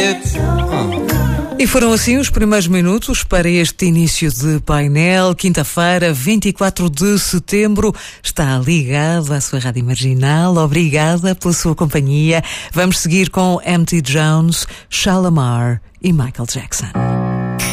E foram assim os primeiros minutos para este início de painel. Quinta-feira, 24 de setembro, está ligado à sua Rádio Marginal. Obrigada pela sua companhia. Vamos seguir com M.T. Jones, Shalamar e Michael Jackson.